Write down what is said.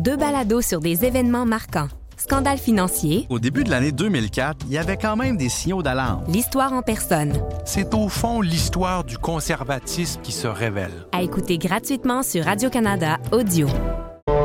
2 balados sur des événements marquants. Scandale financier. Au début de l'année 2004, il y avait quand même des signaux d'alarme. L'histoire en personne. C'est au fond l'histoire du conservatisme qui se révèle. À écouter gratuitement sur Radio-Canada Audio.